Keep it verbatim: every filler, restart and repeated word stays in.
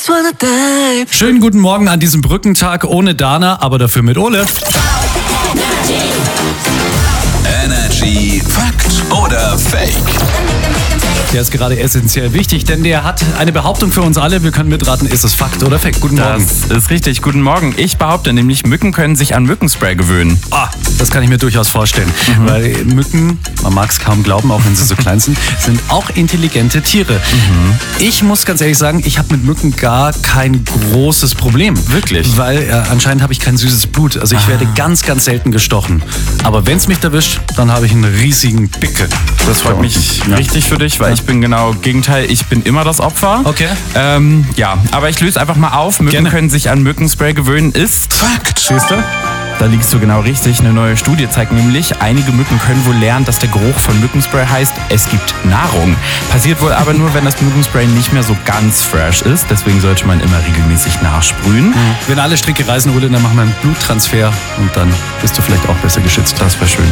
just wanna dive. Schönen guten Morgen an diesem Brückentag ohne Dana, aber dafür mit Ole. Energy Fakt oder Fake? Der ist gerade essentiell wichtig, denn der hat eine Behauptung für uns alle. Wir können mitraten, ist es Fakt oder Fake? Guten Morgen. Das ist richtig. Guten Morgen. Ich behaupte nämlich, Mücken können sich an Mückenspray gewöhnen. Ah, das kann ich mir durchaus vorstellen. Mhm. Weil Mücken, man mag es kaum glauben, auch wenn sie so klein sind, sind auch intelligente Tiere. Mhm. Ich muss ganz ehrlich sagen, ich habe mit Mücken gar kein großes Problem. Wirklich? Weil äh, anscheinend habe ich kein süßes Blut. Also ich ah. werde ganz, ganz selten gestochen. Aber wenn es mich erwischt, dann habe ich einen riesigen Pickel. Das freut mich ja. richtig für dich, weil ja. ich bin genau Gegenteil. Ich bin immer das Opfer. Okay. Ähm, ja, aber ich löse einfach mal auf. Mücken Gerne. können sich an Mückenspray gewöhnen. Ist Fakt. Siehst du? Da liegst du genau richtig. Eine neue Studie zeigt nämlich, einige Mücken können wohl lernen, dass der Geruch von Mückenspray heißt, es gibt Nahrung. Passiert wohl aber nur, wenn das Mückenspray nicht mehr so ganz fresh ist. Deswegen sollte man immer regelmäßig nachsprühen. Mhm. Wenn alle Stricke reisen, Ole, dann machen wir einen Bluttransfer und dann bist du vielleicht auch besser geschützt. Das wäre schön.